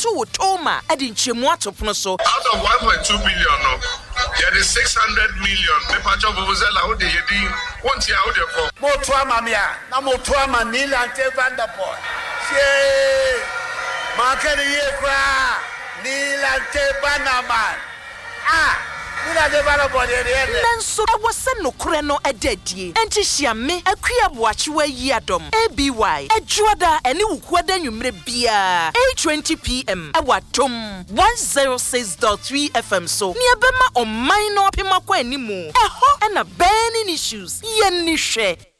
to Toma Edinchemu atopono so. Out of 1.2 billion, no, there is 600 million. Me pacho vuvuzela how they yedi. Won't you how they call? Motuama mia, na motuama Nilante Vanderpool. Shey, makeni yekra Nilante Banaman. Nanso awose nokure no edadie enti hia me akua boachewa yi adom ABY adwoda ene wukwada nwumre bia 8:20 PM awadom 106.3 FM so ne bema oman no opema kwa animu eho na burning issues ye ni hwe